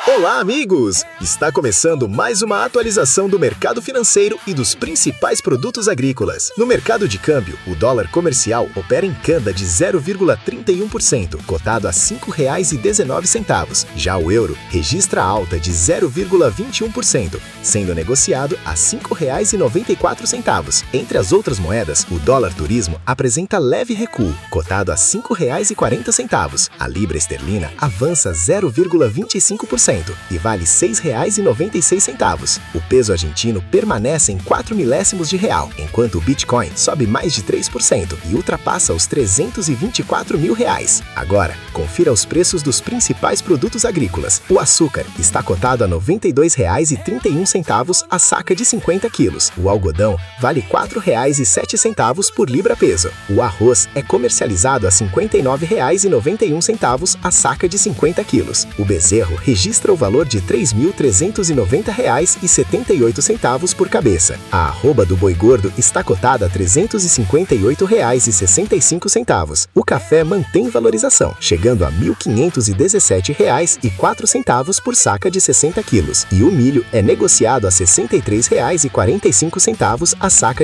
Olá, amigos! Está começando mais uma atualização do mercado financeiro e dos principais produtos agrícolas. No mercado de câmbio, o dólar comercial opera em queda de 0,31%, cotado a R$ 5,19. Já o euro registra alta de 0,21%, sendo negociado a R$ 5,94. Entre as outras moedas, o dólar turismo apresenta leve recuo, cotado a R$ 5,40. A libra esterlina avança 0,25%. E vale R$ 6,96. O peso argentino permanece em 4 milésimos de real, enquanto o Bitcoin sobe mais de 3% e ultrapassa os R$ 324 mil. Agora, confira os preços dos principais produtos agrícolas. O açúcar está cotado a R$ 92,31 a saca de 50 quilos. O algodão vale R$ 4,07 por libra peso. O arroz é comercializado a R$ 59,91 a saca de 50 quilos. O bezerro registra o valor de R$ 3.390,78 por cabeça. A arroba do boi gordo está cotada a R$ 358,65. O café mantém valorização, chegando a R$ 1.517,04 por saca de 60 quilos. E o milho é negociado a R$ 63,45 a saca